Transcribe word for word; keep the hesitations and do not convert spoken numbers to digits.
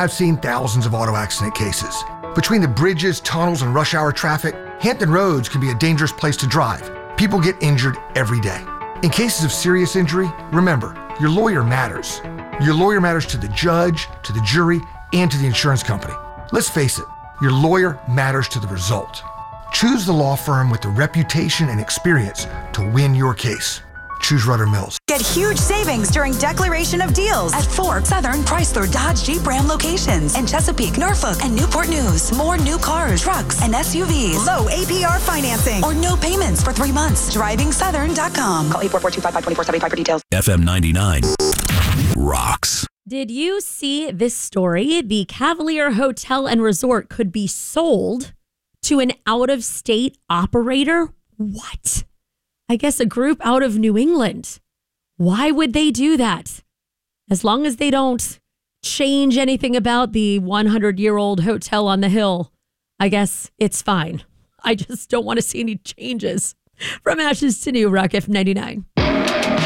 I've seen thousands of auto accident cases. Between the bridges, tunnels, and rush hour traffic, Hampton Roads can be a dangerous place to drive. People get injured every day. In cases of serious injury, remember, your lawyer matters. Your lawyer matters to the judge, to the jury, and to the insurance company. Let's face it, your lawyer matters to the result. Choose the law firm with the reputation and experience to win your case. Choose Rudder Mills. Get huge savings during Declaration of Deals at Ford, Southern, Chrysler, Dodge, Jeep, Ram locations in Chesapeake, Norfolk, and Newport News. More new cars, trucks, and S U Vs. Low A P R financing or no payments for three months. driving southern dot com. Call eight four four, two five five, two four seven five for details. F M ninety-nine rocks. Did you see this story? The Cavalier Hotel and Resort could be sold to an out-of-state operator. What? I guess a group out of New England. Why would they do that? As long as they don't change anything about the hundred-year-old hotel on the hill, I guess it's fine. I just don't want to see any changes. From Ashes to New, Rock F M ninety-nine.